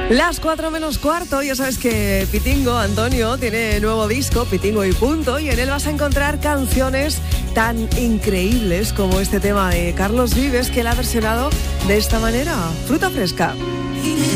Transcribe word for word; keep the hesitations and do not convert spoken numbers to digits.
Las cuatro menos cuarto, ya sabes que Pitingo, Antonio, tiene nuevo disco, Pitingo y punto, y en él vas a encontrar canciones tan increíbles como este tema de Carlos Vives, que él ha versionado de esta manera, Fruta Fresca.